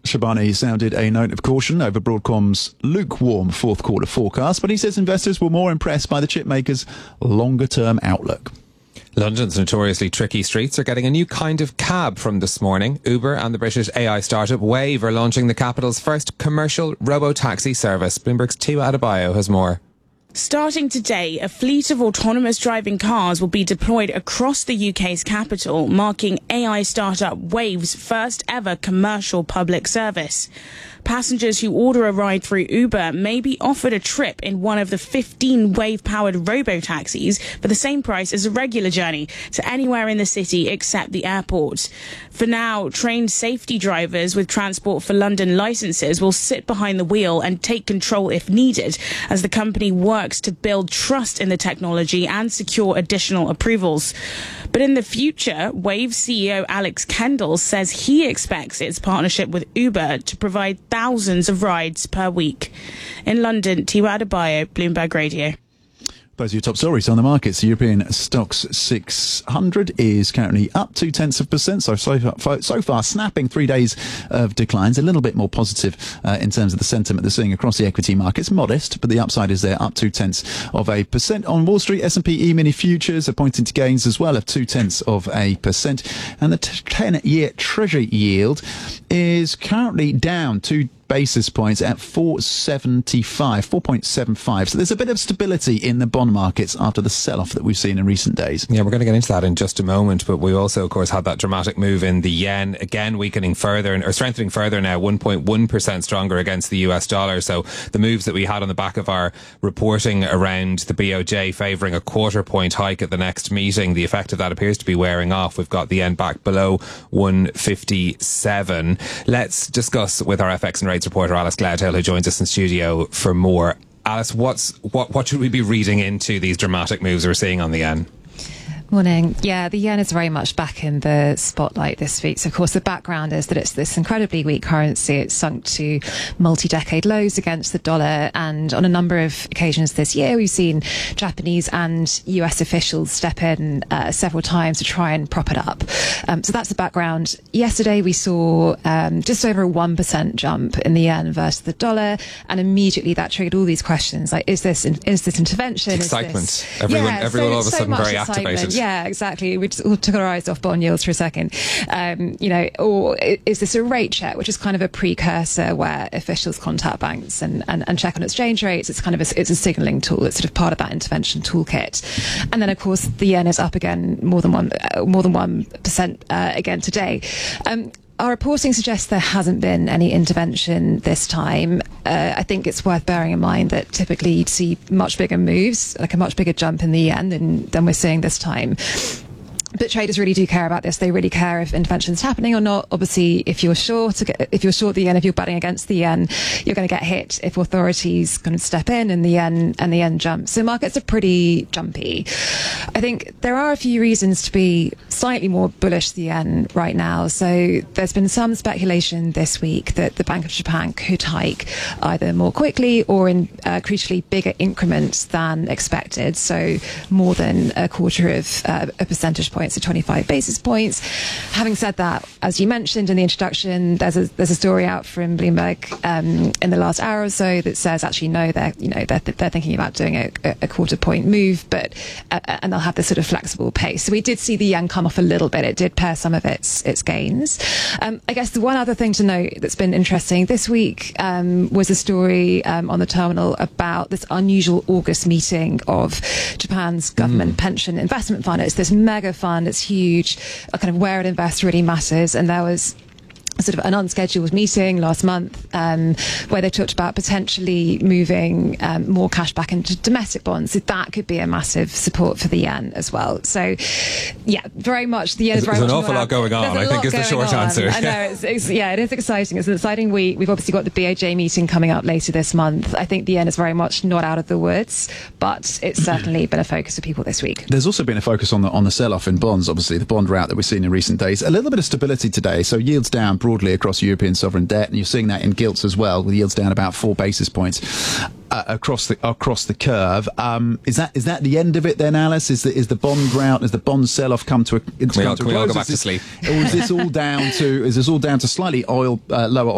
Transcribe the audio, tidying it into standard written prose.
Shabani sounded a note of caution over Broadcom's lukewarm fourth quarter forecast, but he says investors were more impressed by the chip maker's longer-term outlook. London's notoriously tricky streets are getting a new kind of cab from this morning. Uber and the British AI startup Wave are launching the capital's first commercial robo-taxi service. Bloomberg's Tiwa Adebayo has more. Starting today, a fleet of autonomous driving cars will be deployed across the UK's capital, marking AI startup Wave's first ever commercial public service. Passengers who order a ride through Uber may be offered a trip in one of the 15 Wave-powered robo-taxis for the same price as a regular journey to anywhere in the city except the airport. For now, trained safety drivers with Transport for London licences will sit behind the wheel and take control if needed, as the company works to build trust in the technology and secure additional approvals. But in the future, Wave CEO Alex Kendall says he expects its partnership with Uber to provide thousands of rides per week. In London, Tiwa Adebayo, Bloomberg Radio. Those are your top stories on the markets. The European Stocks 600 is currently up 0.2%. So far, snapping 3 days of declines. A little bit more positive in terms of the sentiment they're seeing across the equity markets. Modest, but the upside is there, up 0.2%. On Wall Street, S&P E-mini futures are pointing to gains as well of 0.2%. And the 10-year Treasury yield is currently down 2 basis points at 4.75. So there's a bit of stability in the bond markets after the sell-off that we've seen in recent days. Yeah, we're going to get into that in just a moment, but we also, of course, had that dramatic move in the yen, again weakening further, or strengthening further now, 1.1% stronger against the US dollar. So the moves that we had on the back of our reporting around the BOJ favouring a quarter point hike at the next meeting, the effect of that appears to be wearing off. We've got the yen back below 157. Let's discuss with our FX and rates reporter Alice Gladhill, who joins us in studio for more. Alice, what should we be reading into these dramatic moves we're seeing on the yen? Morning. Yeah, the yen is very much back in the spotlight this week. So, of course, the background is that it's this incredibly weak currency. It's sunk to multi-decade lows against the dollar. And on a number of occasions this year, we've seen Japanese and US officials step in several times to try and prop it up. So that's the background. Yesterday, we saw just over a 1% jump in the yen versus the dollar. And immediately that triggered all these questions like, is this intervention? Excitement. Everyone all of a sudden very activated. Yeah, exactly. We just all took our eyes off bond yields for a second. Or is this a rate check, which is kind of a precursor where officials contact banks and check on exchange rates? It's kind of it's a signalling tool. It's sort of part of that intervention toolkit. And then, of course, the yen is up again more than 1% again today. Our reporting suggests there hasn't been any intervention this time. I think it's worth bearing in mind that typically you'd see much bigger moves, like a much bigger jump in the yen than we're seeing this time. But traders really do care about this. They really care if intervention's happening or not. Obviously, if you're short the yen, if you're betting against the yen, you're going to get hit if authorities kind of step in and the yen jumps. So markets are pretty jumpy. I think there are a few reasons to be slightly more bullish the yen right now. So there's been some speculation this week that the Bank of Japan could hike either more quickly or in crucially bigger increments than expected. So more than a quarter of a percentage point. So 25 basis points. Having said that, as you mentioned in the introduction, there's a story out from Bloomberg in the last hour or so that says actually no, they're thinking about doing a quarter point move, but and they'll have this sort of flexible pace. So we did see the yen come off a little bit. It did pare some of its gains. I guess the one other thing to note that's been interesting this week was a story on the terminal about this unusual August meeting of Japan's government pension investment fund. It's this mega fund. It's huge, kind of where it invests really matters. And there was sort of an unscheduled meeting last month where they talked about potentially moving more cash back into domestic bonds. So that could be a massive support for the yen as well. So, yeah, very much the yen is very much... There's an awful lot going on, I think, is the short answer. I know, it is exciting. It's an exciting week. We've obviously got the BOJ meeting coming up later this month. I think the yen is very much not out of the woods, but it's certainly been a focus for people this week. There's also been a focus on the sell-off in bonds, obviously, the bond rout that we've seen in recent days. A little bit of stability today, so yields down broadly across European sovereign debt, and you're seeing that in gilts as well, with yields down about 4 basis points across the curve. Is that the end of it then, Alice? Is the bond rout, has the bond sell-off come to a close? Can we all go back to sleep? Or is this all down to slightly lower